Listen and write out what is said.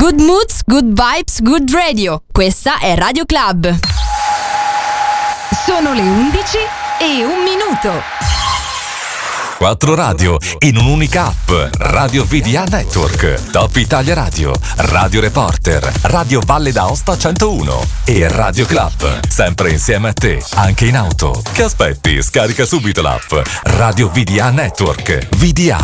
Good moods, good vibes, good radio. Questa è Radio Club. Sono le 11:01. 4 radio in un'unica app. Radio VDA Network, Top Italia Radio, Radio Reporter, Radio Valle d'Aosta 101 e Radio Club. Sempre insieme a te, anche in auto. Che aspetti? Scarica subito l'app Radio VDA Network. VDA.